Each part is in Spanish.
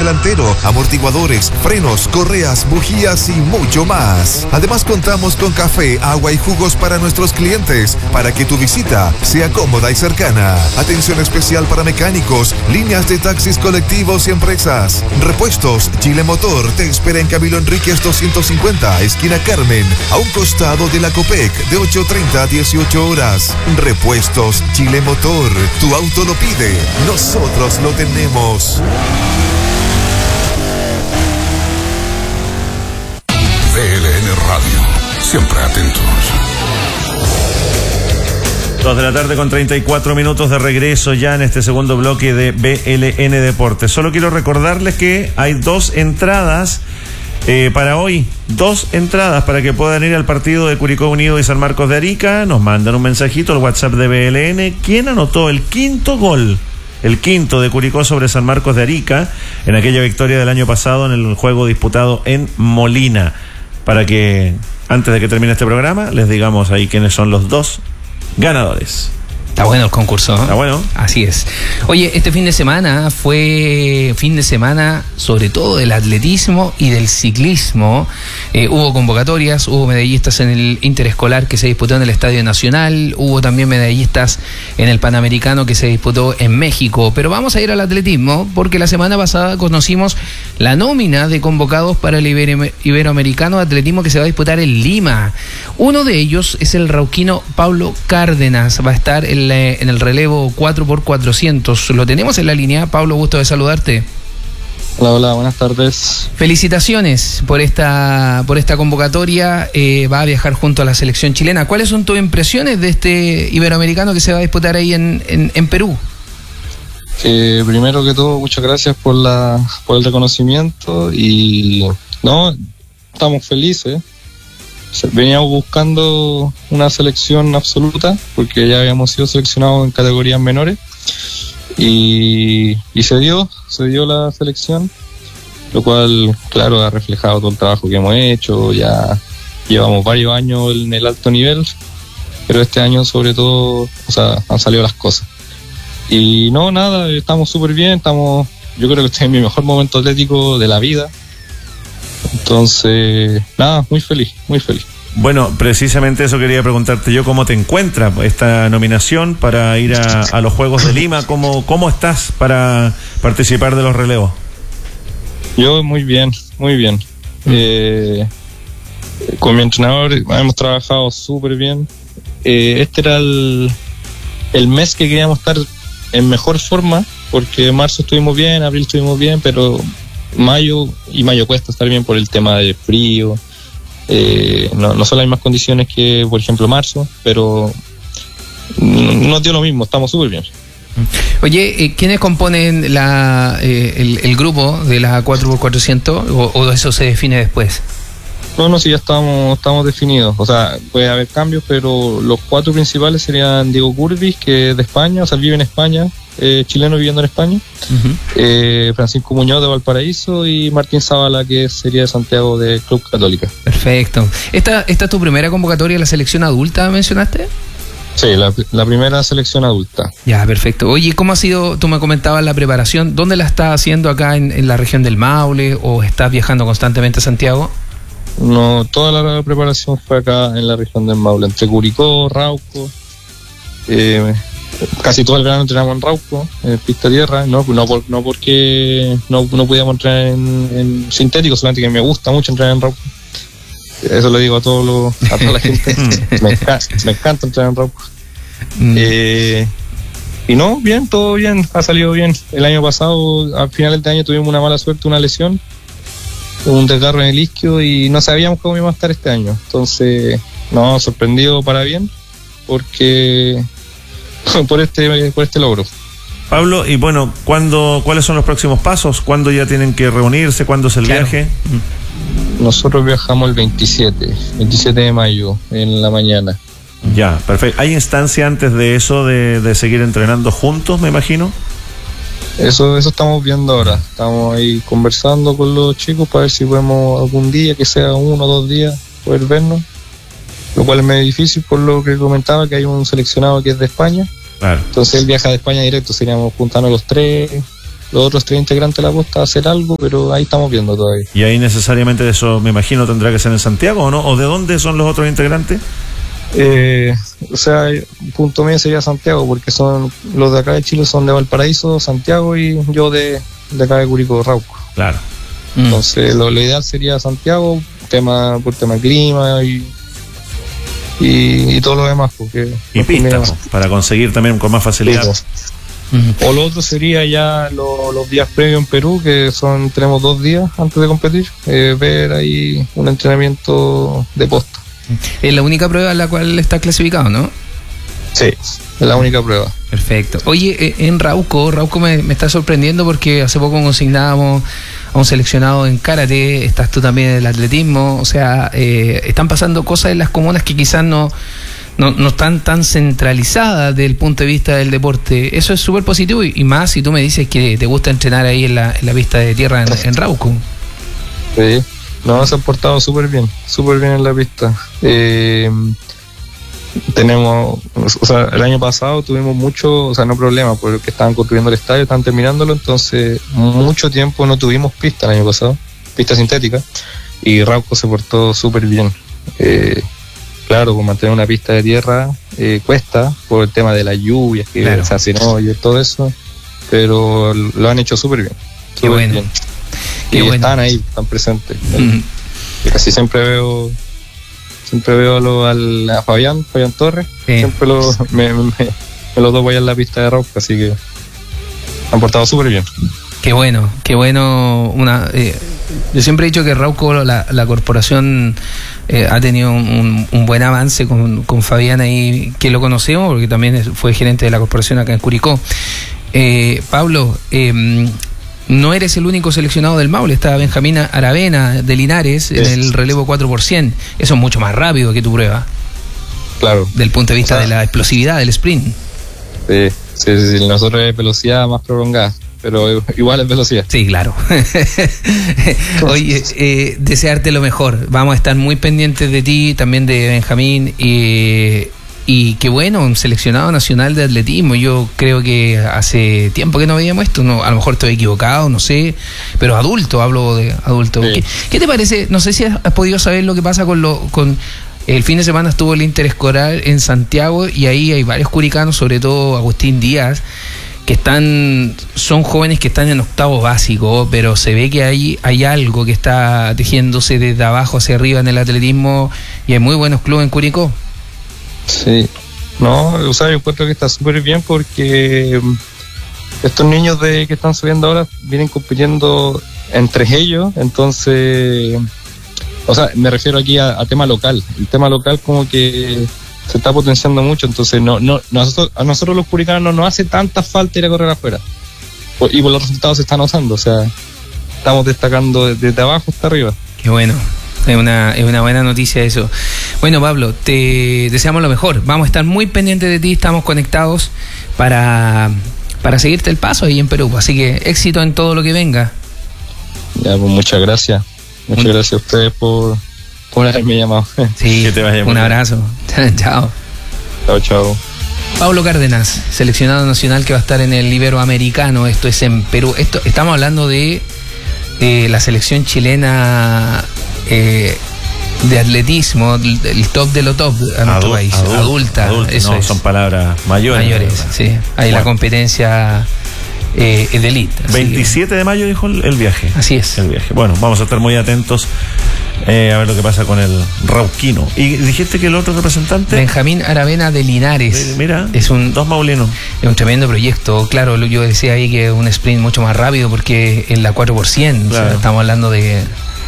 delantero, amortiguadores, frenos, correas, bujías y mucho más. Además contamos con café, agua y jugos para nuestros clientes, para que tu visita sea cómoda y cercana. Atención especial para mecánicos, líneas de taxis colectivos y empresas. Repuestos Chile Motor te espera en Camilo Enríquez 250, esquina Carmen, a un costado de la Copec, de 8:30 a 18 horas. Repuestos Chile Motor, tu auto lo pide, nosotros lo tenemos. BLN Radio, siempre atentos. 2:34 de regreso ya en este segundo bloque de BLN Deportes. Solo quiero recordarles que hay 2 entradas para hoy, 2 entradas para que puedan ir al partido de Curicó Unido y San Marcos de Arica. Nos mandan un mensajito al WhatsApp de BLN. ¿Quién anotó el quinto gol? El quinto de Curicó sobre San Marcos de Arica en aquella victoria del año pasado en el juego disputado en Molina. Para que antes de que termine este programa les digamos ahí quiénes son los 2 ganadores. Está bueno el concurso, ¿eh? Está bueno. Así es. Oye, este fin de semana fue fin de semana sobre todo del atletismo y del ciclismo. Hubo convocatorias, hubo medallistas en el interescolar que se disputó en el Estadio Nacional, hubo también medallistas en el Panamericano que se disputó en México. Pero vamos a ir al atletismo porque la semana pasada conocimos la nómina de convocados para el Iberoamericano de Atletismo que se va a disputar en Lima. Uno de ellos es el rauquino Pablo Cárdenas. Va a estar en el relevo 4x400. Lo tenemos en la línea. Pablo, gusto de saludarte. Hola, buenas tardes. Felicitaciones por esta convocatoria. Va a viajar junto a la selección chilena. ¿Cuáles son tus impresiones de este Iberoamericano que se va a disputar ahí en Perú? Primero que todo, muchas gracias por el reconocimiento y estamos felices. Veníamos buscando una selección absoluta porque ya habíamos sido seleccionados en categorías menores y se dio la selección, lo cual claro ha reflejado todo el trabajo que hemos hecho. Ya llevamos varios años en el alto nivel, pero este año sobre todo han salido las cosas y estamos súper bien. Yo creo que estoy en mi mejor momento atlético de la vida. Entonces, muy feliz. Bueno, precisamente eso quería preguntarte yo, ¿cómo te encuentras esta nominación para ir a los Juegos de Lima? ¿Cómo estás para participar de los relevos? Yo muy bien. Con mi entrenador hemos trabajado súper bien. Este era el mes que queríamos estar en mejor forma, porque en marzo estuvimos bien, abril estuvimos bien, pero mayo cuesta estar bien por el tema del frío. No son las mismas condiciones que por ejemplo marzo, pero nos dio lo mismo, estamos súper bien. Oye, ¿quiénes componen el grupo de la 4x400 o eso se define después? No, sí, ya estamos definidos. Puede haber cambios, pero los 4 principales serían Diego Curvis, que es de España, vive en España, chileno viviendo en España, Francisco Muñoz de Valparaíso y Martín Zavala, que sería de Santiago de Club Católica. Perfecto. ¿Esta es tu primera convocatoria a la selección adulta, mencionaste? Sí, la primera selección adulta. Ya, perfecto. Oye, ¿cómo ha sido? Tú me comentabas la preparación. ¿Dónde la estás haciendo acá en la región del Maule o estás viajando constantemente a Santiago? No, toda la preparación fue acá en la región del Maule, entre Curicó, Rauco. Casi todo el verano entrenamos en Rauco, en pista tierra, no porque no podíamos entrenar en sintético, solamente que me gusta mucho entrenar en Rauco. Eso lo digo a toda la gente. me encanta entrenar en Rauco. Y bien, todo bien, ha salido bien. El año pasado, al final de año, tuvimos una mala suerte, una lesión, un desgarro en el isquio y no sabíamos cómo íbamos a estar este año. Entonces, sorprendido para bien, porque por este logro. Pablo, y bueno, ¿cuáles son los próximos pasos? ¿Cuándo ya tienen que reunirse? ¿Cuándo es el viaje? Nosotros viajamos el 27 de mayo en la mañana. Ya, perfecto. ¿Hay instancia antes de eso de seguir entrenando juntos, me imagino? Eso estamos viendo ahora. Estamos ahí conversando con los chicos para ver si podemos algún día, que sea 1 o 2 días, poder vernos. Lo cual es medio difícil por lo que comentaba, que hay un seleccionado que es de España. Claro. Entonces él viaja de España directo, seríamos juntarnos los 3 los otros 3 integrantes de la posta a hacer algo, pero ahí estamos viendo todavía. Y ahí necesariamente eso, me imagino, tendrá que ser en Santiago, ¿o no? ¿O de dónde son los otros integrantes? O sea, punto medio sería Santiago, porque son los de acá de Chile son de Valparaíso, Santiago, y yo de acá de Curicó, Rauco. Claro. Entonces lo ideal sería Santiago, por tema clima y todo lo demás, porque Y pistas, para conseguir también con más facilidad. O lo otro sería ya los días previos en Perú, que tenemos 2 días antes de competir, ver ahí un entrenamiento de posta. Es la única prueba en la cual está clasificado, ¿no? Sí, es la única prueba. Perfecto. Oye, en Rauco me está sorprendiendo porque hace poco consignábamos a un seleccionado en karate, estás tú también en el atletismo, o sea, están pasando cosas en las comunas que quizás no están tan centralizadas desde el punto de vista del deporte. Eso es súper positivo y más si tú me dices que te gusta entrenar ahí en la pista de tierra en Rauco. Sí, se han portado súper bien en la pista. Tenemos, o sea, el año pasado tuvimos mucho, o sea, no problema, porque estaban construyendo el estadio, estaban terminándolo, entonces mucho tiempo no tuvimos pista el año pasado, pista sintética, y Rauco se portó súper bien. Claro, con mantener una pista de tierra cuesta por el tema de las lluvias, que claro, se hacen hoyos y todo eso, pero lo han hecho súper bien. Qué bueno. Bien. Qué y bueno. están ahí, están presentes. Y casi siempre veo a Fabián Torres, sí. Siempre me los topo allá en la pista de Rauco, así que han portado súper bien. Qué bueno. Yo siempre he dicho que Rauco, la corporación, ha tenido un buen avance con Fabián ahí, que lo conocemos, porque también fue gerente de la corporación acá en Curicó. Pablo, no eres el único seleccionado del Maule, está Benjamín Aravena de Linares en el relevo 4%. Eso es mucho más rápido que tu prueba. Claro. Del punto de vista de la explosividad del sprint. Sí, nosotros es velocidad más prolongada, pero igual es velocidad. Sí, claro. Oye, desearte lo mejor. Vamos a estar muy pendientes de ti, también de Benjamín, y qué bueno, un seleccionado nacional de atletismo. Yo creo que hace tiempo que no veíamos esto, a lo mejor estoy equivocado, no sé, pero hablo de adulto. Sí. ¿Qué te parece? No sé si has podido saber lo que pasa con el fin de semana estuvo el interescolar en Santiago, y ahí hay varios curicanos, sobre todo Agustín Díaz, que son jóvenes que están en octavo básico, pero se ve que hay algo que está tejiéndose desde abajo hacia arriba en el atletismo, y hay muy buenos clubes en Curicó. Sí, o sea, yo encuentro que está súper bien, porque estos niños que están subiendo ahora vienen compitiendo entre ellos, entonces, o sea, me refiero aquí a tema local. El tema local como que se está potenciando mucho, entonces a nosotros los curicanos no nos hace tanta falta ir a correr afuera, y por los resultados se están notando, o sea, estamos destacando desde abajo hasta arriba. Qué bueno. Es una buena noticia eso. Bueno, Pablo, te deseamos lo mejor. Vamos a estar muy pendientes de ti, estamos conectados para seguirte el paso ahí en Perú. Así que éxito en todo lo que venga. Ya, pues muchas gracias. Muchas gracias a ustedes por haberme llamado. Sí, que te vaya un abrazo. Chao. Chao. Pablo Cárdenas, seleccionado nacional que va a estar en el Iberoamericano. Esto es en Perú. Estamos hablando de la selección chilena de atletismo, el top de lo top a nuestro país, adulta, eso no, son palabras mayores, sí, ahí bueno. La competencia de elite. 27 de mayo dijo el viaje. Así es. El viaje. Bueno, vamos a estar muy atentos a ver lo que pasa con el rauquino. Y dijiste que el otro representante, Benjamín Aravena de Linares. Mira, es dos maulinos. Es un tremendo proyecto. Claro, yo decía ahí que un sprint mucho más rápido porque en la 4%, claro. O sea, estamos hablando de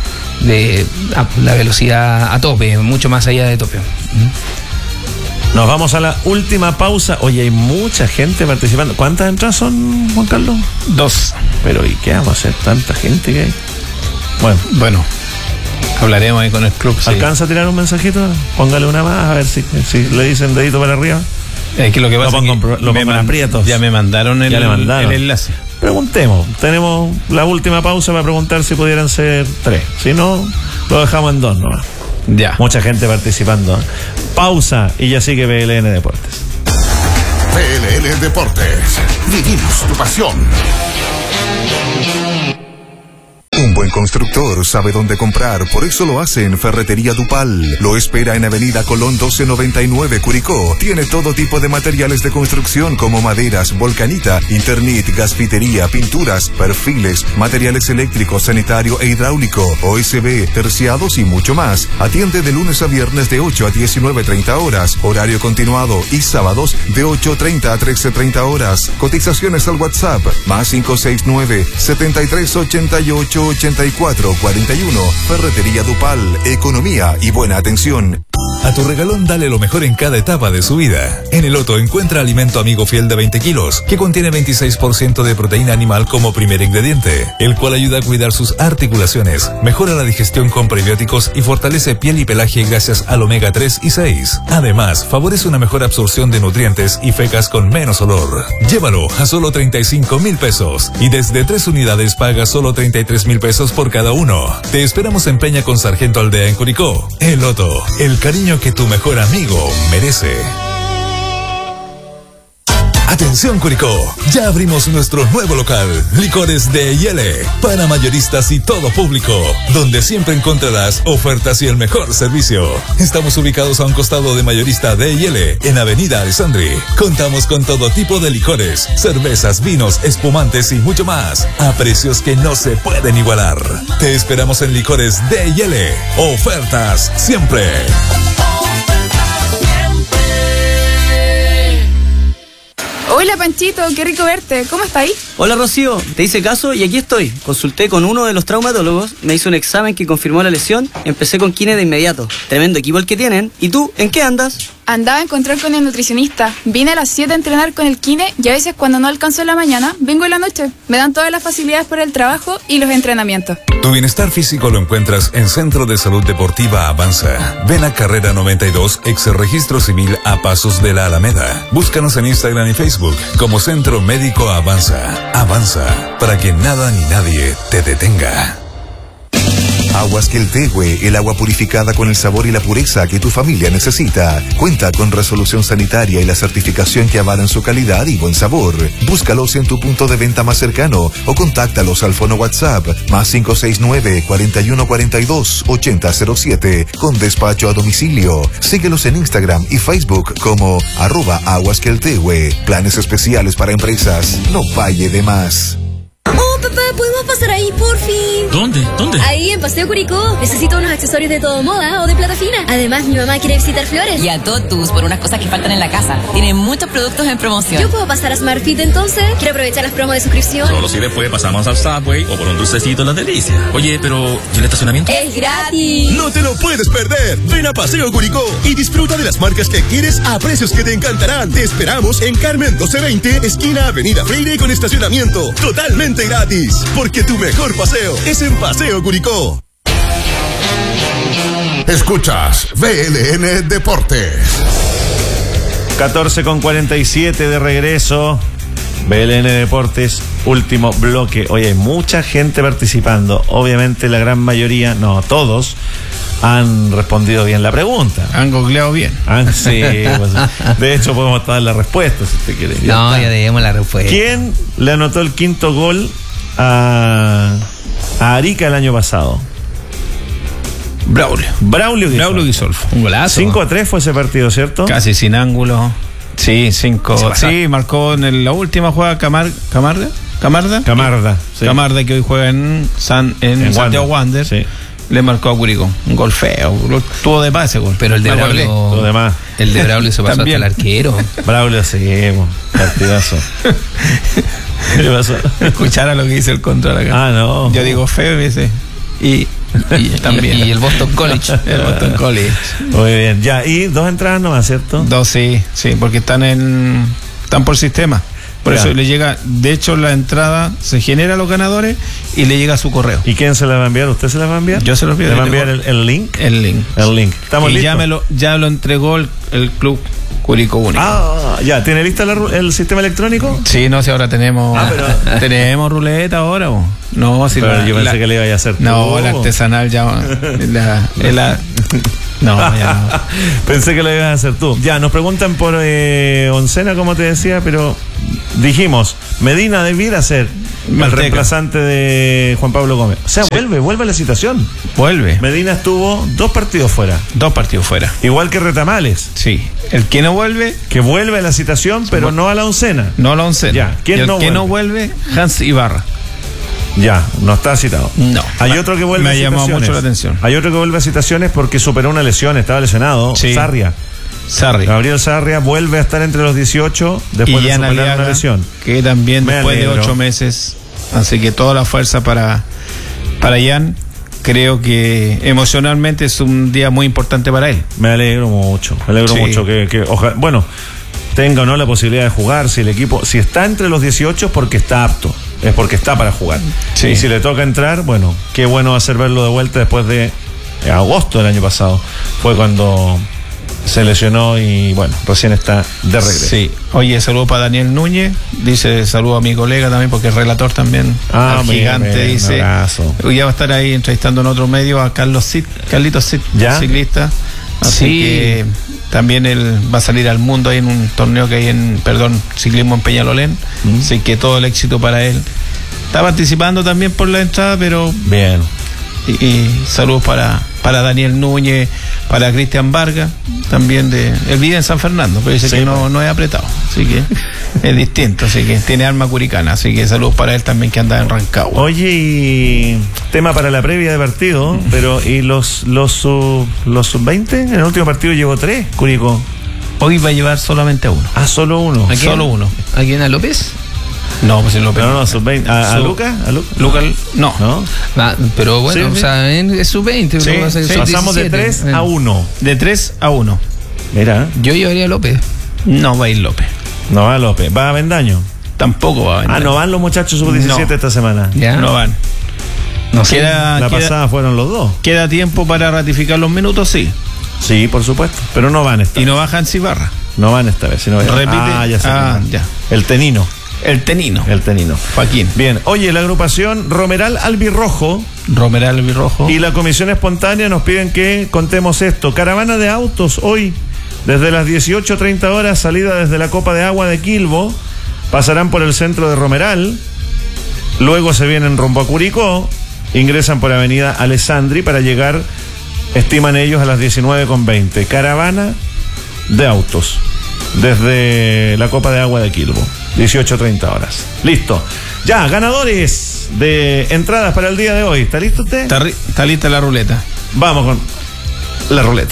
la velocidad a tope, mucho más allá de tope. Nos vamos a la última pausa. Oye, hay mucha gente participando. ¿Cuántas entradas son, Juan Carlos? 2. Pero ¿y qué vamos a hacer? Tanta gente que hay. Bueno, hablaremos ahí con el club. ¿Alcanza a tirar un mensajito? Póngale una más, a ver si le dicen dedito para arriba. Es que lo que pasa es que ya me mandaron el enlace. Preguntemos, tenemos la última pausa para preguntar si pudieran ser 3. Si no, lo dejamos en 2 nomás. Ya. Mucha gente participando. Pausa y ya sigue BLN Deportes. BLN Deportes. Vivimos tu pasión. Un buen constructor sabe dónde comprar, por eso lo hace en Ferretería Dupal. Lo espera en Avenida Colón 1299, Curicó. Tiene todo tipo de materiales de construcción como maderas, volcanita, Internit, gasfitería, pinturas, perfiles, materiales eléctricos, sanitario e hidráulico, OSB, terciados y mucho más. Atiende de lunes a viernes de 8 a 19:30 horas, horario continuado, y sábados de 8:30 a 13:30 horas. Cotizaciones al WhatsApp, más 569 7388 8441. Ferretería Dupal, economía y buena atención. A tu regalón dale lo mejor en cada etapa de su vida. En el Otto encuentra alimento amigo fiel de 20 kilos, que contiene 26% de proteína animal como primer ingrediente, el cual ayuda a cuidar sus articulaciones, mejora la digestión con prebióticos y fortalece piel y pelaje gracias al omega 3 y 6. Además, favorece una mejor absorción de nutrientes y fecas con menos olor. Llévalo a solo 35,000 pesos y desde 3 unidades paga solo 33,000 pesos por cada uno. Te esperamos en Peña con Sargento Aldea en Curicó. El Otto, el cariño que tu mejor amigo merece. Atención Curicó, ya abrimos nuestro nuevo local, Licores de Yele, para mayoristas y todo público, donde siempre encontrarás ofertas y el mejor servicio. Estamos ubicados a un costado de Mayorista de Yele, en Avenida Alessandri. Contamos con todo tipo de licores, cervezas, vinos, espumantes y mucho más, a precios que no se pueden igualar. Te esperamos en Licores de Yele, ofertas siempre. Hola Panchito, qué rico verte, ¿cómo está ahí? Hola Rocío, te hice caso y aquí estoy. Consulté con uno de los traumatólogos, me hizo un examen que confirmó la lesión, empecé con kine de inmediato. Tremendo equipo el que tienen. ¿Y tú, en qué andas? Andaba a encontrar con el nutricionista. Vine a las 7 a entrenar con el kine y a veces cuando no alcanzo en la mañana, vengo en la noche. Me dan todas las facilidades para el trabajo y los entrenamientos. Tu bienestar físico lo encuentras en Centro de Salud Deportiva Avanza. Ven a Carrera 92, ex Registro Civil a Pasos de la Alameda. Búscanos en Instagram y Facebook como Centro Médico Avanza. Avanza, para que nada ni nadie te detenga. Aguas Queltehue, el agua purificada con el sabor y la pureza que tu familia necesita. Cuenta con resolución sanitaria y la certificación que avalan su calidad y buen sabor. Búscalos en tu punto de venta más cercano o contáctalos al fono WhatsApp más 569-4142-8007 con despacho a domicilio. Síguelos en Instagram y Facebook como @aguasqueltehue. Planes especiales para empresas. No falle de más. Oh, papá, ¿podemos pasar ahí, por fin? ¿Dónde? Ahí, en Paseo Curicó. Necesito unos accesorios de todo moda o de plata fina. Además, mi mamá quiere visitar Flores. Y a Totus por unas cosas que faltan en la casa. Tienen muchos productos en promoción. ¿Yo puedo pasar a Smart Fit entonces? Quiero aprovechar las promos de suscripción. Solo si después pasamos al Subway o por un dulcecito Las Delicias. Oye, pero ¿y el estacionamiento? ¡Es gratis! ¡No te lo puedes perder! Ven a Paseo Curicó y disfruta de las marcas que quieres a precios que te encantarán. Te esperamos en Carmen 1220, esquina Avenida Freire con estacionamiento totalmente gratis. Porque tu mejor paseo es en Paseo Curicó. Escuchas VLN Deportes. 14:47 de regreso. VLN Deportes, último bloque. Oye, hay mucha gente participando. Obviamente la gran mayoría, no todos, han respondido bien la pregunta. Han googleado bien. Sí, pues, de hecho podemos dar la respuesta si usted quiere. Ya debemos la respuesta. ¿Quién le anotó el quinto gol a Arica el año pasado? Braulio Guisolfo. Un golazo. 5-3 fue ese partido, ¿cierto? Casi sin ángulo. Sí, 5. Sí, marcó en la última jugada Camarda. Sí. Camarda, que hoy juega en Santiago Wander. Sí. Le marcó a Curicó. Un gol feo. Tuvo de más ese gol. Pero el de Braulio. El de Braulio se pasó también hasta el arquero. Braulio, seguimos. Partidazo. ¿Qué le pasó? Escuchara lo que dice el control acá. Ah, no. Yo digo feo, me dice. Y también. Y el Boston College. El Boston College. Muy bien. Ya, y 2 entradas nomás, ¿cierto? 2, sí, porque están por sistema. Por eso le llega, de hecho la entrada se genera a los ganadores y le llega a su correo. ¿Y quién se la va a enviar? ¿Usted se la va a enviar? Yo se lo envío. ¿Le va a enviar el link? El link. ¿Estamos listos? Ya lo entregó el club Curicó Único. Ya, ¿tiene lista el sistema electrónico? Sí, no, si ahora tenemos tenemos ruleta ahora. No, si pero yo pensé que le iba a hacer tú. No, la artesanal ya No, ya no. Pensé que lo ibas a hacer tú. Ya, nos preguntan por Oncena, como te decía, pero dijimos, Medina debiera ser el reemplazante de Juan Pablo Gómez. O sea, vuelve a la citación. Vuelve. Medina estuvo 2 partidos fuera. Igual que Retamales. Sí. El que no vuelve. Que vuelve a la citación, pero no a la oncena. No a la oncena. Ya. ¿Quién no vuelve? Que no vuelve, Hans Ibarra. Ya, no está citado. No. Hay otro que vuelve a citaciones. Me ha llamado mucho la atención. Hay otro que vuelve a citaciones porque superó una lesión, estaba lesionado. Sí. Sarria. Gabriel Sarria vuelve a estar entre los 18 después de superar una lesión. Que también después de 8 meses. Así que toda la fuerza para Jan. Creo que emocionalmente es un día muy importante para él. Me alegro mucho. Que ojalá, bueno, tenga o no la posibilidad de jugar. Si el equipo, si está entre los 18 es porque está apto. Es porque está para jugar. Sí. Y si le toca entrar, bueno, qué bueno hacer verlo de vuelta después de agosto del año pasado. Fue cuando se lesionó y bueno, recién está de regreso. Sí. Oye, saludo para Daniel Núñez. Dice saludo a mi colega también, porque es relator también. Al gigante, dice. Ya va a estar ahí entrevistando en otro medio a Carlitos Cid, ciclista. Así que también él va a salir al mundo ahí en un torneo que hay ciclismo en Peñalolén. Así que todo el éxito para él. Está participando también por la entrada, pero bien. Y saludos para Daniel Núñez, para Cristian Vargas, también él vive en San Fernando, pero dice que no es apretado, así que es distinto, así que tiene alma curicana, así que saludos para él también, que anda en Rancagua. Oye, y tema para la previa de partido, pero ¿y los sub-20? En el último partido llevó 3, Curicó. Hoy va a llevar solamente uno. Ah, solo uno. ¿A quién? Solo uno. ¿A quién? ¿A López? No, pues el López. No, sub-20. ¿A Lucas? Lucas, no. Pero bueno, sí, o sea, es sub-20. Sí, pasamos de 3 a 1. De 3 a 1. Mira. Yo llevaría a López. No va a ir López. No va López. ¿Va a Avendaño? Tampoco va a Avendaño. No van los muchachos sub-17 esta semana. Ya. No van. No sé. La pasada fueron los 2. ¿Queda tiempo para ratificar los minutos? Sí. Sí, por supuesto. Pero no van esta vez. Y no va Hans Ibarra. No van esta vez. Sino repite. Ya sé. Ya. El Tenino. Joaquín. Bien, oye, la agrupación Romeral Albirrojo y la Comisión Espontánea nos piden que contemos esto. Caravana de autos hoy, desde las 18:30 horas, salida desde la Copa de Agua de Quilbo, pasarán por el centro de Romeral, luego se vienen rumbo a Curicó, ingresan por Avenida Alessandri para llegar, estiman ellos, a las 19:20. Caravana de autos desde la Copa de Agua de Quilbo, 18:30 horas. Listo. Ya, ganadores de entradas para el día de hoy. ¿Está listo usted? Está lista la ruleta. Vamos con la ruleta.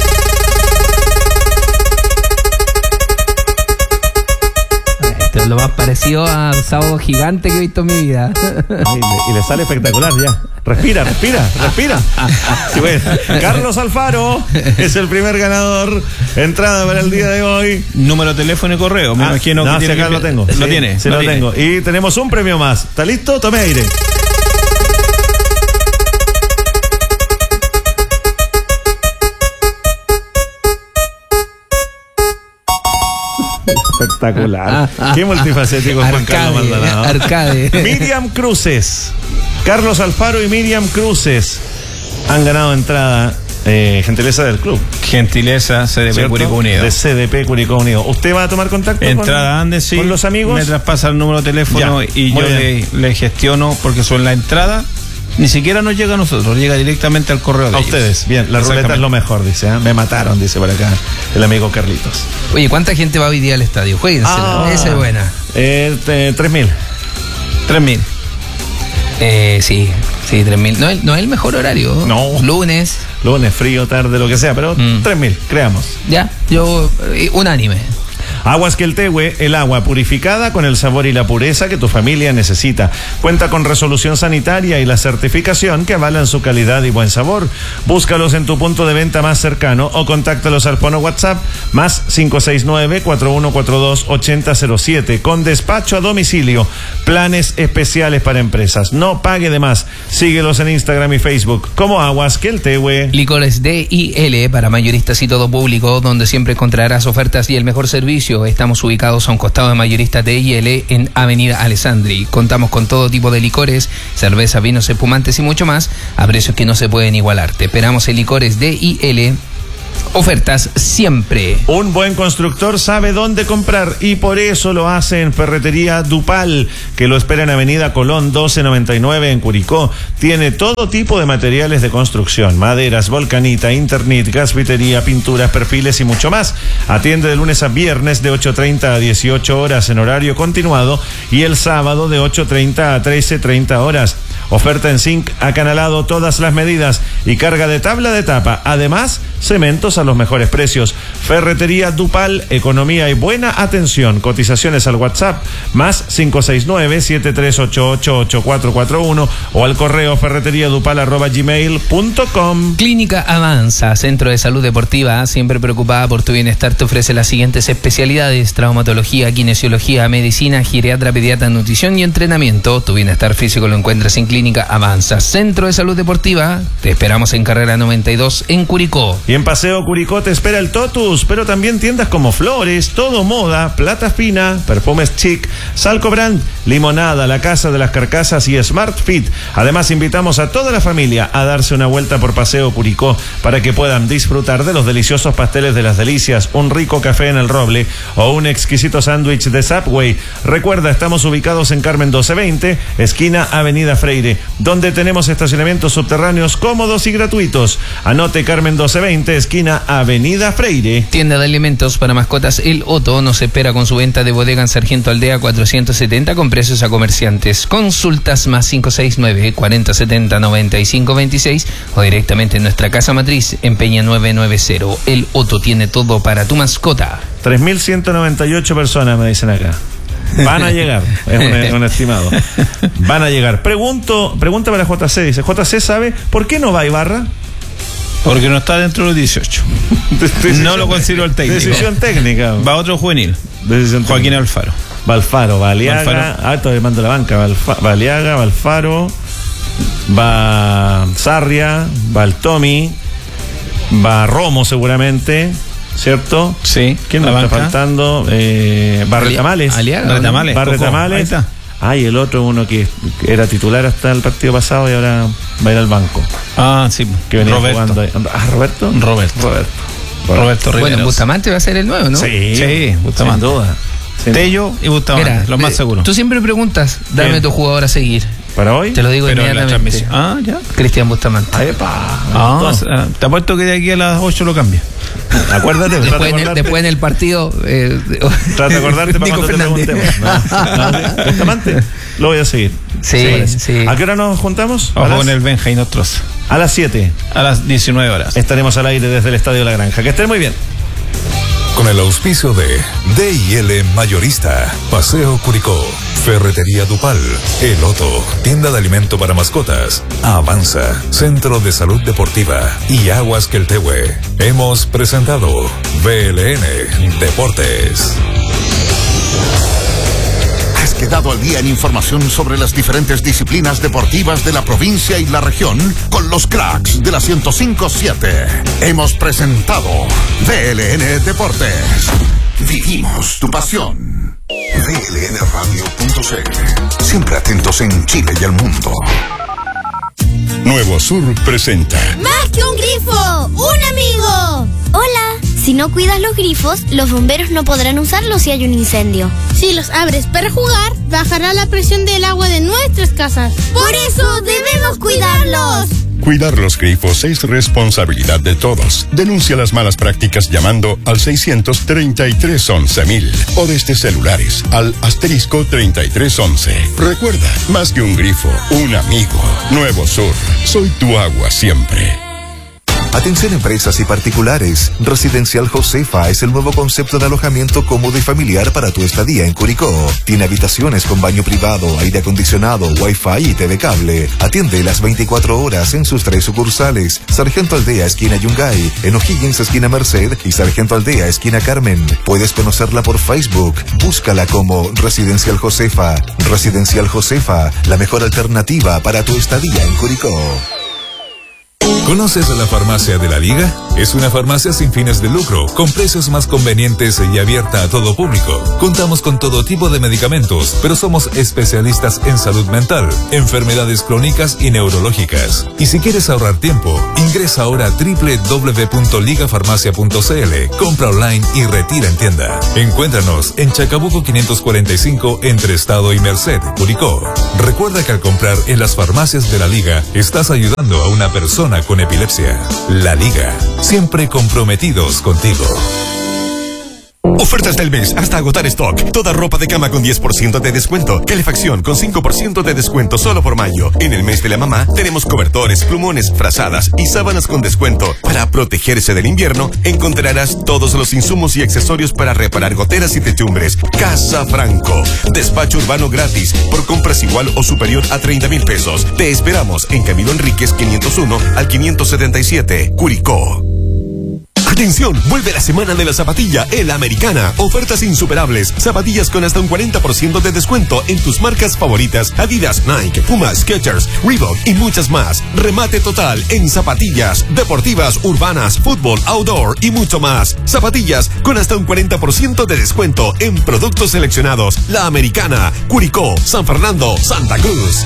Esto es lo más parecido a Sábado Gigante que he visto en mi vida. Y le sale espectacular ya. Respira. Sí, bueno. Carlos Alfaro es el primer ganador. Entrada para el día de hoy. Número de teléfono y correo. Me imagino que tiene. Acá lo tengo. ¿Lo tiene? Sí, lo tengo. Y tenemos un premio más. ¿Está listo? Tome aire. Espectacular. Qué multifacético Juan Carlos Maldonado. Arcade. Miriam Cruces. Carlos Alfaro y Miriam Cruces han ganado entrada. Gentileza del club. Gentileza CDP Curicó Unido. De CDP Curicó Unido. ¿Usted va a tomar contacto entrada Andes, sí, con los amigos? Me traspasa el número de teléfono y yo le gestiono, porque son la entrada. Ni siquiera nos llega a nosotros, llega directamente al correo de a ellos. Ustedes, bien, la ruleta es lo mejor, dice. Me mataron, dice por acá el amigo Carlitos. Oye, ¿cuánta gente va hoy día al estadio? Jueguensela, esa es buena. 3.000. 3.000. Sí, 3.000. No es el mejor horario. No. Lunes, frío, tarde, lo que sea, pero 3.000, creamos. Ya, yo unánime. Aguas Queltehue, el agua purificada con el sabor y la pureza que tu familia necesita. Cuenta con resolución sanitaria y la certificación que avalan su calidad y buen sabor. Búscalos en tu punto de venta más cercano o contáctalos al fono WhatsApp más 569-4142-8007 con despacho a domicilio. Planes especiales para empresas. No pague de más. Síguelos en Instagram y Facebook como Aguas Queltehue. Licores DIL para mayoristas y todo público, donde siempre encontrarás ofertas y el mejor servicio. Estamos ubicados a un costado de mayoristas DIL en Avenida Alessandri. Contamos con todo tipo de licores, cerveza, vinos, espumantes y mucho más a precios que no se pueden igualar. Te esperamos en Licores DIL Ofertas siempre. Un buen constructor sabe dónde comprar y por eso lo hace en Ferretería Dupal, que lo espera en Avenida Colón 1299 en Curicó. Tiene todo tipo de materiales de construcción, maderas, volcanita, internet, gasfitería, pinturas, perfiles y mucho más. Atiende de lunes a viernes de 8:30 a 18 horas en horario continuado y el sábado de 8:30 a 13:30 horas. Oferta en zinc acanalado, todas las medidas y carga de tabla de tapa. Además, cementos a los mejores precios. Ferretería Dupal, economía y buena atención. Cotizaciones al WhatsApp más 569-7388-8441 o al correo ferreteriadupal@gmail.com. Clínica Avanza, centro de salud deportiva, siempre preocupada por tu bienestar, te ofrece las siguientes especialidades: traumatología, kinesiología, medicina, geriatra, pediatra, nutrición y entrenamiento. Tu bienestar físico lo encuentras en Clínica Avanza, centro de salud deportiva. Te esperamos en carrera 92 en Curicó. Y en Paseo Curicó te espera el Totus, pero también tiendas como Flores, Todo Moda, Plata Fina, Perfumes Chic, Salco Brand, Limonada, La Casa de las Carcasas y Smart Fit. Además, invitamos a toda la familia a darse una vuelta por Paseo Curicó para que puedan disfrutar de los deliciosos pasteles de las delicias, un rico café en el Roble o un exquisito sándwich de Subway. Recuerda, estamos ubicados en Carmen 1220, esquina Avenida Freire, donde tenemos estacionamientos subterráneos cómodos y gratuitos. Anote: Carmen 1220, esquina Avenida Freire. Tienda de alimentos para mascotas El Otto nos espera con su venta de bodega en Sargento Aldea 470 con precios a comerciantes. Consultas más 569-4070-9526 o directamente en nuestra casa matriz en Peña 990. El Otto tiene todo para tu mascota. 3.198 personas me dicen acá. Van a llegar, es un estimado. Van a llegar. Pregunta para JC, dice: JC, ¿sabe por qué no va a Ibarra? Porque no está dentro de los 18. No lo considero el técnico. Decisión técnica. Va otro juvenil. Joaquín Alfaro. Va Alfaro, va Aliaga. Todavía mando la banca. Va Aliaga, va Alfaro. Va Sarria, va el Tommy. Va Romo seguramente. ¿Cierto? Sí. ¿Quién nos está faltando? Barretamales. Barretamales. Y el otro, uno que era titular hasta el partido pasado y ahora va a ir al banco. Sí. Que venía jugando ahí. ¿Roberto? Roberto Rivera. Bueno, Bustamante va a ser el nuevo, ¿no? Sí, Bustamante. Sin duda. Tello y Bustamante, Mira, lo más seguro. Tú siempre preguntas, dame tu jugador a seguir. ¿Para hoy? Te lo digo pero inmediatamente. Ya. Cristian Bustamante. Te apuesto que de aquí a las 8 lo cambia. Acuérdate. Después en el partido. Trata de acordarte para cuando te preguntemos. Bustamante, lo voy a seguir. Sí. ¿A qué hora nos juntamos? Ojo con el Benja y nosotros. A las 7. A las 19 horas. Estaremos al aire desde el Estadio La Granja. Que estén muy bien. Con el auspicio de D&L Mayorista, Paseo Curicó, Ferretería Dupal, El Otto, tienda de alimento para mascotas, Avanza, Centro de Salud Deportiva y Aguas Queltehue. Hemos presentado VLN Deportes. Has quedado al día en información sobre las diferentes disciplinas deportivas de la provincia y la región con los cracks de la 105.7. Hemos presentado VLN Deportes. Vivimos tu pasión. VLNradio.cl. Siempre atentos en Chile y el mundo. Nuevo Sur presenta ¡Más que un grifo! ¡Un amigo! Hola. Si no cuidas los grifos, los bomberos no podrán usarlos si hay un incendio. Si los abres para jugar, bajará la presión del agua de nuestras casas. ¡Por eso debemos cuidarlos! Cuidar los grifos es responsabilidad de todos. Denuncia las malas prácticas llamando al 633-11.000 o desde celulares al *3311. Recuerda, más que un grifo, un amigo. Nuevo Sur, soy tu agua siempre. Atención empresas y particulares. Residencial Josefa es el nuevo concepto de alojamiento cómodo y familiar para tu estadía en Curicó. Tiene habitaciones con baño privado, aire acondicionado, wifi y TV cable. Atiende las 24 horas en sus 3 sucursales: Sargento Aldea, esquina Yungay, en O'Higgins, esquina Merced, y Sargento Aldea, esquina Carmen. Puedes conocerla por Facebook. Búscala como Residencial Josefa. Residencial Josefa, la mejor alternativa para tu estadía en Curicó. ¿Conoces la farmacia de la Liga? es una farmacia sin fines de lucro, con precios más convenientes y abierta a todo público. Contamos con todo tipo de medicamentos, pero somos especialistas en salud mental, enfermedades crónicas y neurológicas. Y si quieres ahorrar tiempo, ingresa ahora a www.ligafarmacia.cl, compra online y retira en tienda. Encuéntranos en Chacabuco 545 entre Estado y Merced, Curicó. Recuerda que al comprar en las farmacias de La Liga, estás ayudando a una persona con epilepsia. La Liga, siempre comprometidos contigo. Ofertas del mes hasta agotar stock. Toda ropa de cama con 10% de descuento. Calefacción con 5% de descuento solo por mayo. En el mes de la mamá tenemos cobertores, plumones, frazadas y sábanas con descuento. Para protegerse del invierno encontrarás todos los insumos y accesorios para reparar goteras y techumbres. Casa Franco. Despacho urbano gratis por compras igual o superior a 30,000 pesos. Te esperamos en Camilo Enríquez 501 al 577, Curicó. Atención, vuelve la semana de la zapatilla, El Americana. Ofertas insuperables, zapatillas con hasta un 40% de descuento en tus marcas favoritas: Adidas, Nike, Puma, Skechers, Reebok y muchas más. Remate total en zapatillas, deportivas, urbanas, fútbol, outdoor y mucho más. Zapatillas con hasta un 40% de descuento en productos seleccionados. La Americana, Curicó, San Fernando, Santa Cruz.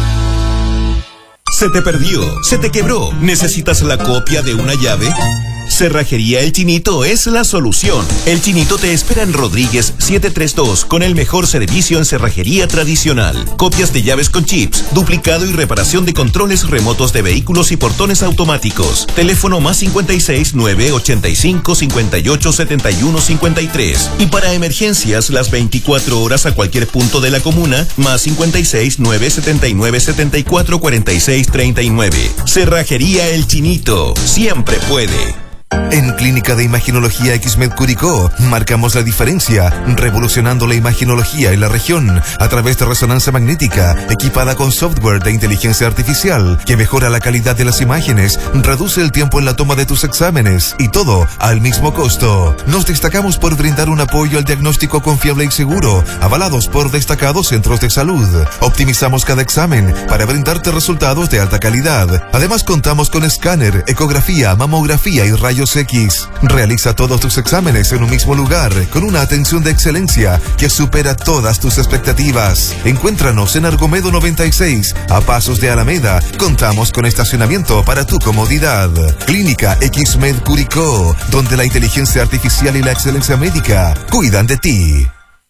¿Se te perdió? ¿Se te quebró? ¿Necesitas la copia de una llave? Cerrajería El Chinito es la solución. El Chinito te espera en Rodríguez 732 con el mejor servicio en cerrajería tradicional. Copias de llaves con chips, duplicado y reparación de controles remotos de vehículos y portones automáticos. Teléfono más 56 985 58 71 53. Y para emergencias las 24 horas a cualquier punto de la comuna, más 56 979 74 46 39. Cerrajería El Chinito. Siempre puede. En Clínica de Imaginología XMED Curicó marcamos la diferencia, revolucionando la imaginología en la región a través de resonancia magnética equipada con software de inteligencia artificial que mejora la calidad de las imágenes, reduce el tiempo en la toma de tus exámenes y todo al mismo costo. Nos destacamos por brindar un apoyo al diagnóstico confiable y seguro, avalados por destacados centros de salud. Optimizamos cada examen para brindarte resultados de alta calidad. Además contamos con escáner, ecografía, mamografía y rayos X. Realiza todos tus exámenes en un mismo lugar, con una atención de excelencia que supera todas tus expectativas. Encuéntranos en Argomedo 96, a pasos de Alameda. Contamos con estacionamiento para tu comodidad. Clínica XMED Curicó, donde la inteligencia artificial y la excelencia médica cuidan de ti.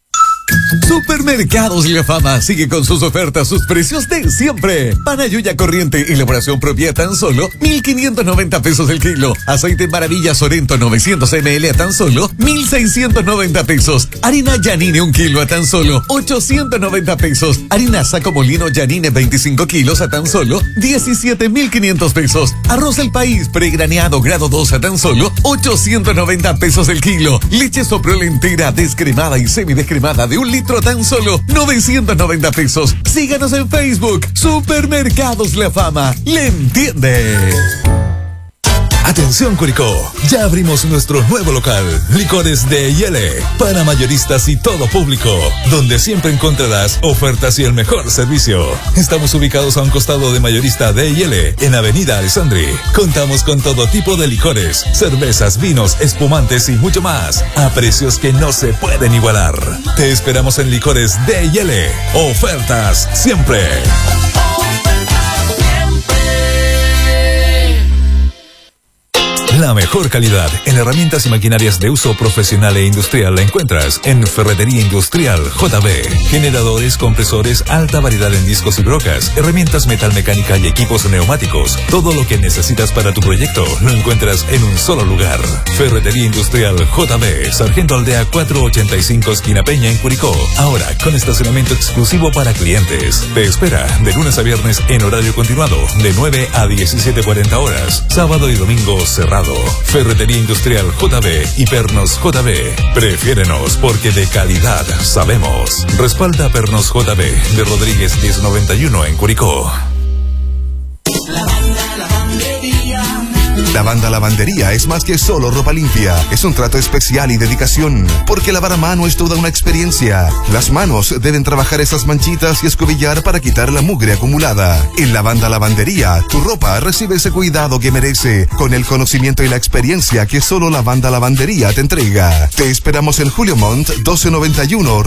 Supermercados La Fama sigue con sus ofertas, sus precios de siempre. Panayuya corriente, elaboración propia, tan solo 1,590 pesos el kilo. Aceite Maravilla Sorento 900 ml a tan solo 1,690 pesos. Harina Yanine 1 kilo a tan solo 890 pesos. Harina Saco Molino Yanine 25 kilos a tan solo 17,500 pesos. Arroz El País pregraneado grado 2 a tan solo 890 pesos el kilo. Leche Soprol entera, descremada y semidescremada de 1 litro a tan solo 990 pesos. Síganos en Facebook. Supermercados La Fama. ¡Le entiende! Atención Curicó, ya abrimos nuestro nuevo local, Licores de Yele, para mayoristas y todo público, donde siempre encontrarás ofertas y el mejor servicio. Estamos ubicados a un costado de Mayorista de Yele, en Avenida Alessandri. Contamos con todo tipo de licores, cervezas, vinos, espumantes y mucho más, a precios que no se pueden igualar. Te esperamos en Licores de Yele. Ofertas siempre. La mejor calidad en herramientas y maquinarias de uso profesional e industrial la encuentras en Ferretería Industrial JB. Generadores, compresores, alta variedad en discos y brocas, herramientas metalmecánica y equipos neumáticos. Todo lo que necesitas para tu proyecto lo encuentras en un solo lugar. Ferretería Industrial JB, Sargento Aldea 485 esquina Peña en Curicó. Ahora con estacionamiento exclusivo para clientes. Te espera de lunes a viernes en horario continuado de 9 a 17:40 horas. Sábado y domingo cerrado. Ferretería Industrial JB y Pernos JB. Prefiérenos porque de calidad sabemos. Respalda Pernos JB de Rodríguez 1091 en Curicó. La lavandería Lavanda Lavandería es más que solo ropa limpia. Es un trato especial y dedicación, porque lavar a mano es toda una experiencia. Las manos deben trabajar esas manchitas y escobillar para quitar la mugre acumulada. En Lavanda Lavandería, tu ropa recibe ese cuidado que merece, con el conocimiento y la experiencia que solo Lavanda Lavandería te entrega. Te esperamos en Julio Montt 1291.